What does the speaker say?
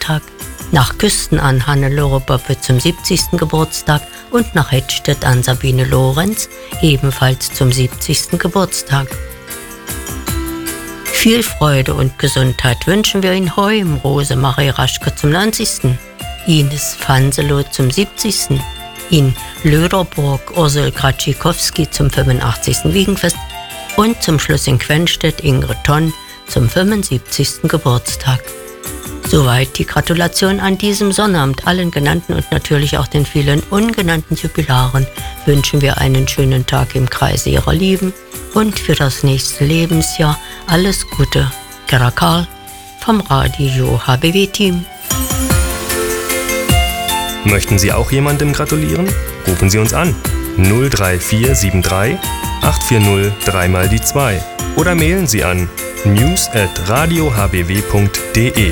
Geburtstag, nach Küsten an Hannelore Boppe zum 70. Geburtstag und nach Hedstedt an Sabine Lorenz, ebenfalls zum 70. Geburtstag. Viel Freude und Gesundheit wünschen wir Ihnen heu im Rosemarie Raschke zum 90., Ines Fanselow zum 70., in Löderburg Ursel Gratschikowski zum 85. Wiegenfest und zum Schluss in Quenstedt Ingrid Tonn zum 75. Geburtstag. Soweit die Gratulation an diesem Sonnabend. Allen genannten und natürlich auch den vielen ungenannten Jubilaren wünschen wir einen schönen Tag im Kreise ihrer Lieben und für das nächste Lebensjahr alles Gute. Gerda Karl vom Radio HBW-Team. Möchten Sie auch jemandem gratulieren? Rufen Sie uns an 03473 840 3 mal die 2 oder mailen Sie an news@radiohbw.de.